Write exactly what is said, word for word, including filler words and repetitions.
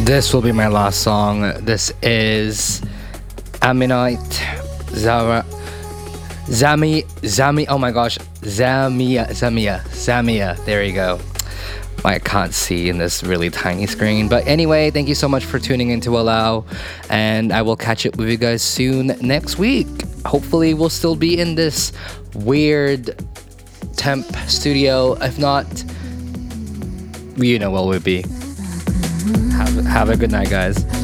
This will be my last song. This is Aminite Zara Zami Zami oh my gosh Zamia Zamia Zamia there you go. I can't see in this really tiny screen, but anyway, thank you so much for tuning into Allow, and I will catch up with you guys soon next week. Hopefully we'll still be in this weird temp studio. If not, you know what we'll be. Have, have a good night, guys.